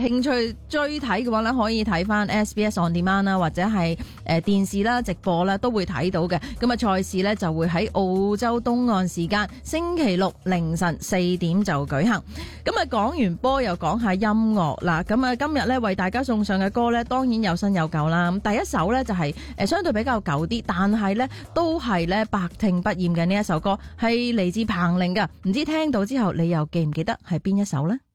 興趣追睇嘅話咧，可以睇翻 SBS On Demand 啦，或者係電視啦、直播啦都會睇到嘅。咁啊，賽事呢就會喺澳洲東岸時間星期六凌晨4點就舉行。咁啊，講完波又講下音樂啦。咁啊，今日呢為大家送上嘅歌呢，當然有新有舊啦。第一首呢就係相對比較舊啲，但係呢都係呢百聽不厭嘅呢一首歌，係嚟自彭羚㗎。唔知聽到之後你又記唔記得係邊一首呢？